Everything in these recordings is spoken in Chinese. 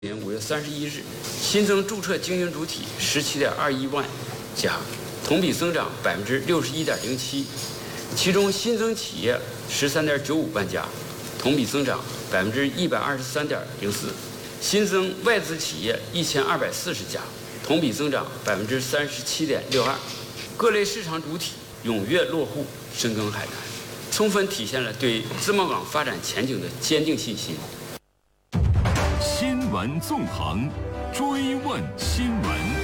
年5月31日，新增注册经营主体17.21万家，同比增长61.07%，其中新增企业13.95万家，同比增长123.04%，新增外资企业1240家，同比增长37.62%，各类市场主体踊跃落户深耕海南，充分体现了对自贸港发展前景的坚定信心。 新闻纵横，追问新闻。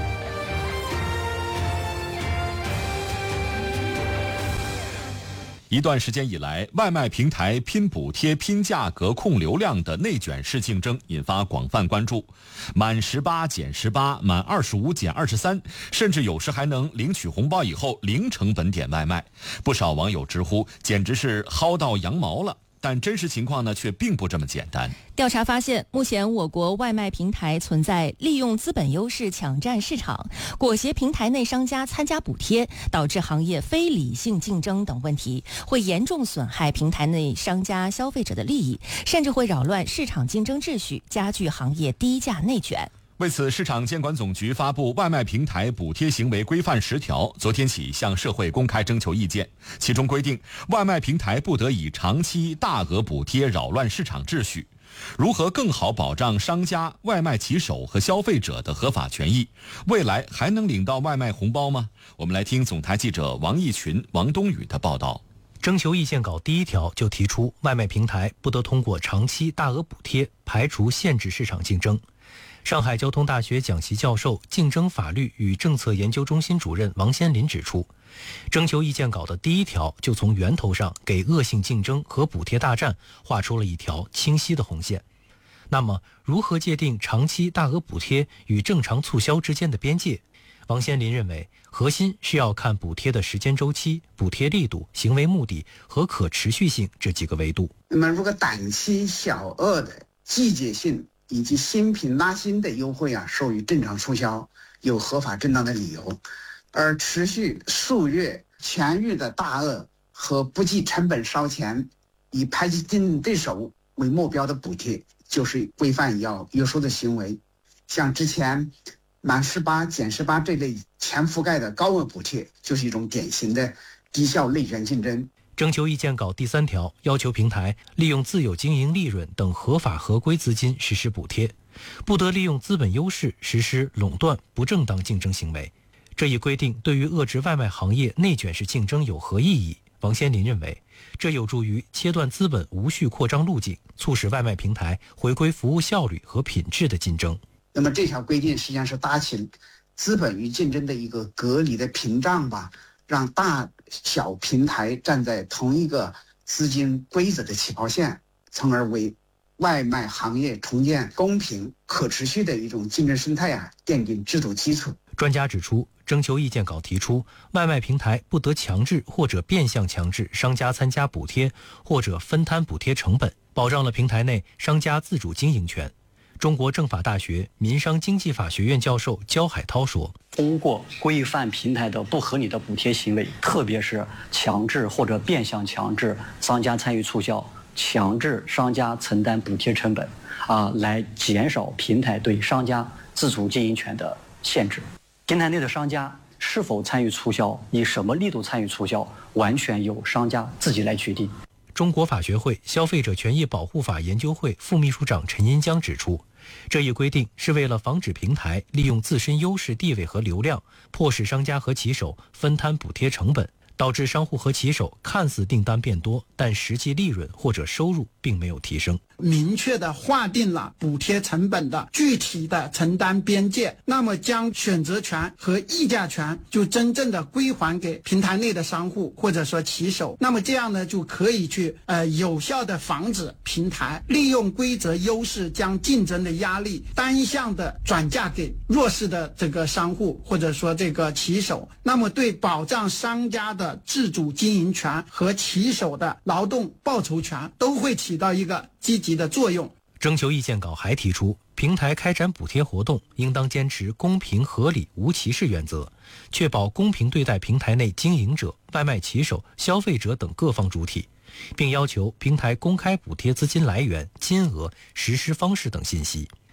一段时间以来，外卖平台拼补贴、拼价格、控流量的内卷式竞争引发广泛关注。满18减18，满25减23，甚至有时还能领取红包以后零成本点外卖。不少网友直呼，简直是薅到羊毛了。但真实情况呢，却并不这么简单。 调查发现，目前我国外卖平台存在利用资本优势抢占市场、裹挟平台内商家参加补贴，导致行业非理性竞争等问题，会严重损害平台内商家消费者的利益，甚至会扰乱市场竞争秩序，加剧行业低价内卷。 为此，市场监管总局发布外卖平台补贴行为规范10条，昨天起向社会公开征求意见。其中规定，外卖平台不得以长期大额补贴扰乱市场秩序。如何更好保障商家、外卖骑手和消费者的合法权益？未来还能领到外卖红包吗？我们来听总台记者王义群、王冬雨的报道。 征求意见稿第1条就提出，外卖平台不得通过长期大额补贴排除限制市场竞争。上海交通大学讲席教授、竞争法律与政策研究中心主任王先林指出，征求意见稿的第1条就从源头上给恶性竞争和补贴大战画出了一条清晰的红线。那么，如何界定长期大额补贴与正常促销之间的边界？王先林认为，核心是要看补贴的时间周期、补贴力度、行为目的和可持续性这几个维度。 那么，如果短期小额的季节性以及新品拉新的优惠属于正常促销，有合法正当的理由；而持续数月全域的大额和不计成本烧钱，以排挤竞争对手为目标的补贴，就是规范要约束的行为。像之前满18减18这类全覆盖的高额补贴，就是一种典型的低效内卷竞争。 征求意见稿第3条要求平台利用自有经营利润等合法合规资金实施补贴，不得利用资本优势实施垄断不正当竞争行为。这一规定对于遏制外卖行业内卷式竞争有何意义？王先林认为，这有助于切断资本无序扩张路径，促使外卖平台回归服务效率和品质的竞争。 那么这条规定实际上是搭起资本与竞争的一个隔离的屏障吧，让大小平台站在同一个资金规则的起跑线，从而为外卖行业重建公平可持续的一种竞争生态奠定制度基础。 专家指出，征求意见稿提出，外卖平台不得强制或者变相强制商家参加补贴或者分摊补贴成本，保障了平台内商家自主经营权。中国政法大学民商经济法学院教授焦海涛说， 通过规范平台的不合理的补贴行为，特别是强制或者变相强制商家参与促销，强制商家承担补贴成本，来减少平台对商家自主经营权的限制。平台内的商家是否参与促销，以什么力度参与促销，完全由商家自己来决定。 中国法学会消费者权益保护法研究会副秘书长陈银江指出，这一规定是为了防止平台利用自身优势地位和流量，迫使商家和骑手分摊补贴成本，导致商户和骑手看似订单变多，但实际利润或者收入并没有提升。 明确的划定了补贴成本的具体的承担边界，那么将选择权和议价权就真正的归还给平台内的商户或者说骑手，那么这样呢就可以去有效的防止平台利用规则优势将竞争的压力单向的转嫁给弱势的这个商户或者说这个骑手，那么对保障商家的自主经营权和骑手的劳动报酬权都会起到一个积极的作用。 征求意见稿还提出，平台开展补贴活动应当坚持公平合理无歧视原则，确保公平对待平台内经营者、外卖骑手、消费者等各方主体，并要求平台公开补贴资金来源、金额、实施方式等信息。